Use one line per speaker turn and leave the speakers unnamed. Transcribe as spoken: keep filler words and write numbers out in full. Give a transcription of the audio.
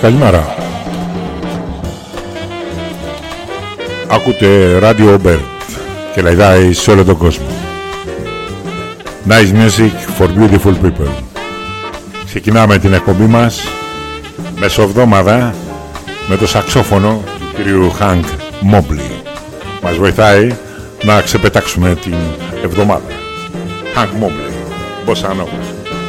καλημέρα. Ακούτε Radio Bert και λαϊδάει σε όλο τον κόσμο. Nice music for beautiful people. Ξεκινάμε την εκπομπή μας μεσοβδόμαδα με το σαξόφωνο του κυρίου Hank Mobley. Μας βοηθάει να ξεπετάξουμε την εβδομάδα. Hank Mobley, Bossa Nova.